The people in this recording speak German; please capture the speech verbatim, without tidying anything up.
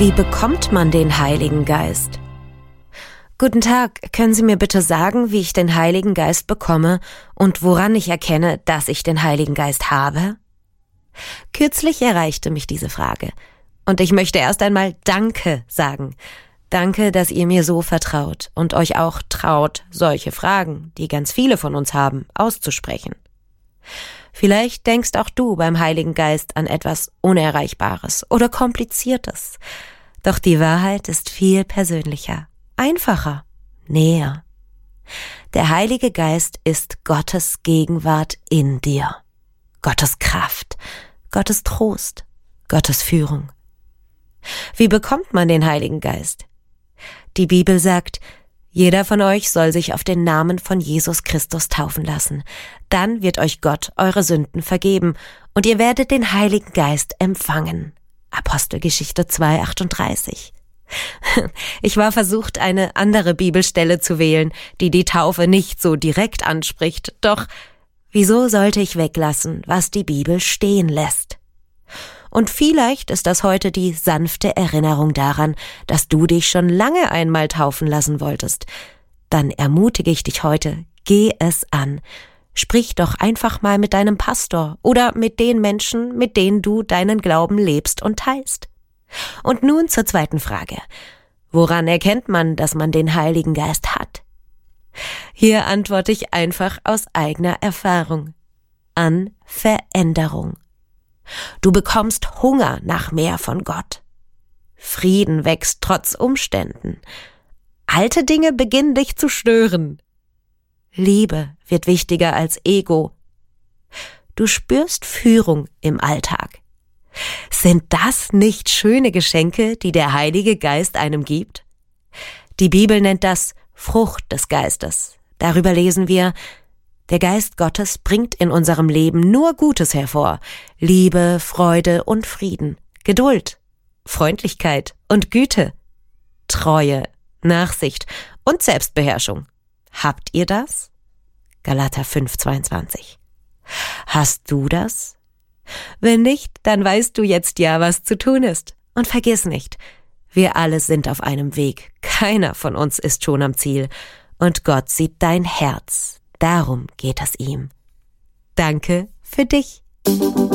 Wie bekommt man den Heiligen Geist? Guten Tag, können Sie mir bitte sagen, wie ich den Heiligen Geist bekomme und woran ich erkenne, dass ich den Heiligen Geist habe? Kürzlich erreichte mich diese Frage und ich möchte erst einmal Danke sagen. Danke, dass ihr mir so vertraut und euch auch traut, solche Fragen, die ganz viele von uns haben, auszusprechen. Vielleicht denkst auch du beim Heiligen Geist an etwas Unerreichbares oder Kompliziertes. Doch die Wahrheit ist viel persönlicher, einfacher, näher. Der Heilige Geist ist Gottes Gegenwart in dir. Gottes Kraft, Gottes Trost, Gottes Führung. Wie bekommt man den Heiligen Geist? Die Bibel sagt, jeder von euch soll sich auf den Namen von Jesus Christus taufen lassen. Dann wird euch Gott eure Sünden vergeben und ihr werdet den Heiligen Geist empfangen. Apostelgeschichte zwei, achtunddreißig. Ich war versucht, eine andere Bibelstelle zu wählen, die die Taufe nicht so direkt anspricht. Doch wieso sollte ich weglassen, was die Bibel stehen lässt? Und vielleicht ist das heute die sanfte Erinnerung daran, dass du dich schon lange einmal taufen lassen wolltest. Dann ermutige ich dich heute, geh es an. Sprich doch einfach mal mit deinem Pastor oder mit den Menschen, mit denen du deinen Glauben lebst und teilst. Und nun zur zweiten Frage. Woran erkennt man, dass man den Heiligen Geist hat? Hier antworte ich einfach aus eigener Erfahrung. An Veränderung. Du bekommst Hunger nach mehr von Gott. Frieden wächst trotz Umständen. Alte Dinge beginnen dich zu stören. Liebe wird wichtiger als Ego. Du spürst Führung im Alltag. Sind das nicht schöne Geschenke, die der Heilige Geist einem gibt? Die Bibel nennt das Frucht des Geistes. Darüber lesen wir: Der Geist Gottes bringt in unserem Leben nur Gutes hervor. Liebe, Freude und Frieden, Geduld, Freundlichkeit und Güte, Treue, Nachsicht und Selbstbeherrschung. Habt ihr das? Galater fünf, zweiundzwanzig. Hast du das? Wenn nicht, dann weißt du jetzt ja, was zu tun ist. Und vergiss nicht, wir alle sind auf einem Weg. Keiner von uns ist schon am Ziel. Und Gott sieht dein Herz. Darum geht es ihm. Danke für dich.